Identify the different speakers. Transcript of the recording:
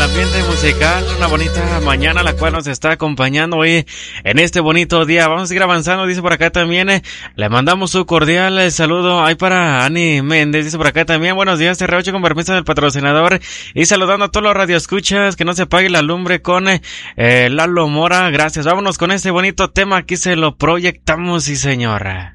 Speaker 1: ambiente musical, una bonita mañana la cual nos está acompañando hoy en este bonito día. Vamos a seguir avanzando, dice por acá también, le mandamos su cordial saludo ahí para Ani Méndez, dice por acá también, buenos días, TR8 con permiso del patrocinador y saludando a todos los radioescuchas, que no se apague la lumbre con Lalo Mora, gracias. Vámonos con este bonito tema, aquí se lo proyectamos, sí señora.